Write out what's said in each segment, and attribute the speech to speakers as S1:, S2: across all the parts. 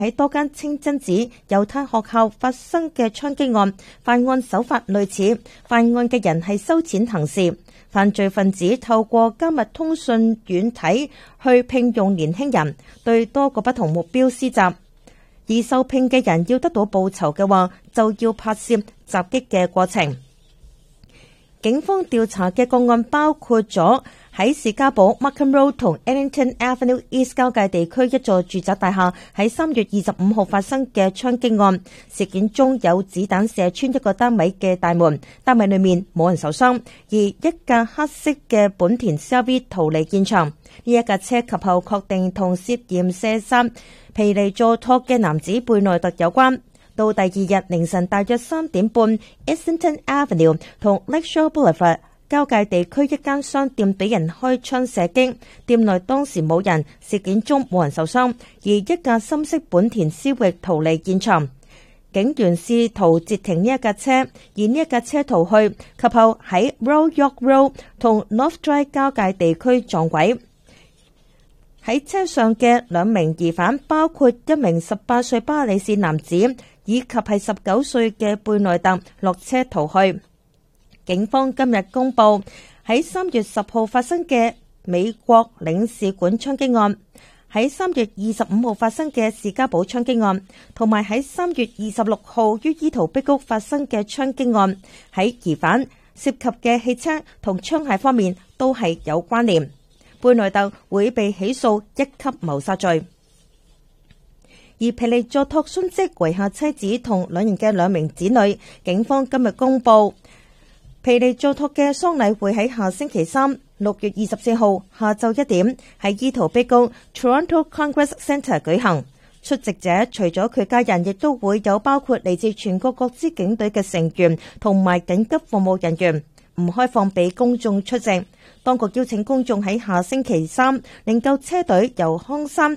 S1: 喺多間清真寺、猶太學校發生嘅槍擊案，犯案手法類似，犯案嘅人係收錢行事。犯罪分子透過加密通訊軟體去聘用年輕人，對多個不同目標施襲。而受聘嘅人要得到報酬嘅話，就要拍攝襲擊嘅過程。警方調查嘅個案包括咗喺士嘉堡 Markham Road 同 Ellington Avenue East 交界地區一座住宅大廈喺3月25號發生嘅槍擊案。事件中有子彈射穿一個單位嘅大門，單位裏面冇人受傷，而一架黑色嘅本田 CR-V 逃離現場。呢一架車及後確定同涉嫌射殺皮尼佐托嘅男子貝內特有關。到第二日凌晨大約3點半 ，Islington Avenue 同 Lakeshore Boulevard 交界地區一間商店俾人開槍射擊，店內當時冇人，事件中冇人受傷，而一架深色本田思域逃離現場。警員試圖截停呢一架車，而呢一架車逃去，及後喺 Royal York Road 同 North Drive 交界地區撞軌。喺車上嘅2名疑犯包括一名18歲巴里士男子，以及係19歲嘅貝內特落車逃去。警方今日公布喺3月10號發生嘅美國領事館槍擊案，喺3月25號發生嘅士嘉堡槍擊案，同埋喺3月26號於伊圖碧谷發生嘅槍擊案，喺疑犯涉及嘅汽車同槍械方面都係有關聯。貝內特會被起訴1級謀殺罪。而皮尼佐托殉職遺下妻子同2人嘅2名子女，警方今日公布，皮尼佐托嘅喪禮會喺下星期3 6月24號下晝1點喺伊圖碧谷 Toronto Congress Centre 舉行。出席者除咗佢家人，亦都會有包括嚟自全國各支警隊嘅成員同埋緊急服務人員，唔開放俾公眾出席。當局邀請公眾喺下星期3令夠車隊由康山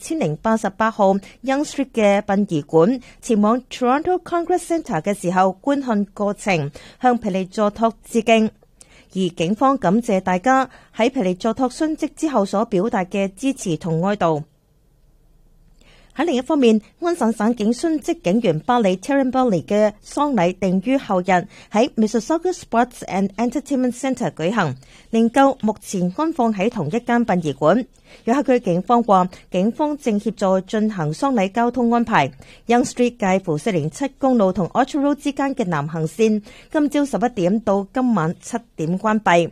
S1: 8088號 Yonge Street 嘅殯儀館前往 Toronto Congress Centre 嘅時候觀看過程，向皮尼佐托致敬。而警方感謝大家喺皮尼佐托殉職之後所表達嘅支持同哀悼。喺另一方面，安省省警殉職警員巴里 Terry Burley 嘅喪禮定於後日喺 Mississauga Sports and Entertainment Centre 舉行，靈柩目前安放喺同一間殯儀館。約克區警方話，警方正協助進行喪禮交通安排。Yonge Street 介乎407公路同 Orchard Road 之間嘅南行線，今朝11點到今晚7點關閉。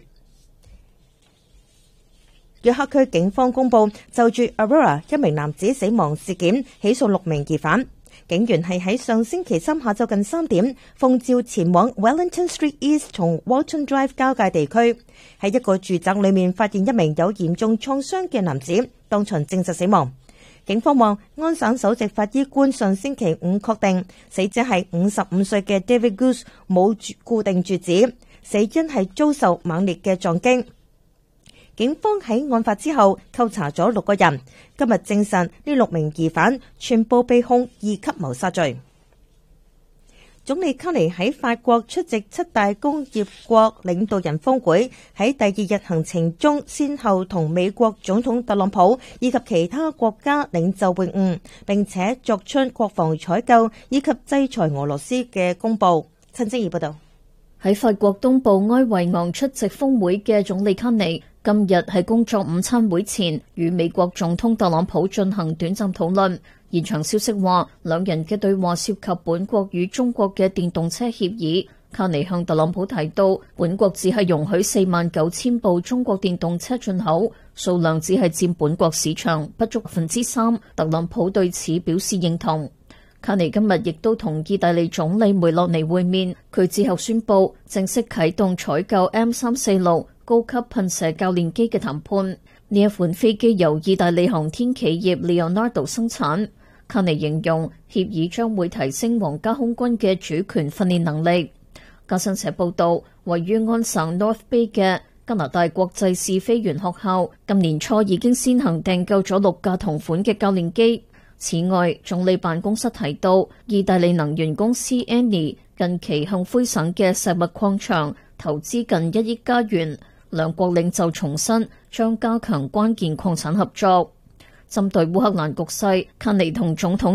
S1: 約克區警方公布就住 Aurora 一名男子死亡事件起訴6名疑犯。警員係喺上星期3下晝近3點奉召前往 Wellington Street East 同 Walton Drive 交界地區，喺一個住宅裏面發現一名有嚴重創傷嘅男子，當場證實死亡。警方話，安省首席法醫官上星期5確定死者係55歲嘅 David Goose， 冇固定住址，死因係遭受猛烈嘅撞擊。警方喺案發之後扣查咗6個人，今日證實呢6名疑犯全部被控2級謀殺罪。總理卡尼喺法國出席7大工業國領導人峰會，喺第2日行程中先後同美國總統特朗普以及其他國家領袖會晤，並且作出國防採購以及制裁俄羅斯嘅公佈。陳晶儀報道。
S2: 喺法國東部埃維昂出席峰會嘅總理卡尼今日喺工作午餐會前與美國總統特朗普進行短暫討論。現場消息話，兩人嘅對話涉及本國與中國嘅電動車協議。卡尼向特朗普提到，本國只係容許49000部中國電動車進口，數量只係佔本國市場不足3%。特朗普對此表示認同。卡尼今日亦都同意大利總理梅洛尼會面，佢之後宣布正式啟動採購 M346 高級噴射教練機嘅談判。呢一款飛機由意大利航天企業 Leonardo 生產。卡尼形容協議將會提升皇家空軍嘅主權訓練能力。加新社報道，位於安省 North Bay 嘅加拿大國際試飛員學校今年初已經先行訂購咗6架同款嘅教練機。此外，總理辦公室提到，意大利能源公司 Eni 近期向魁省嘅石墨礦場投資近1億加元，兩國領袖重申將加強關鍵礦產合作。針對烏克蘭局勢，卡尼同總統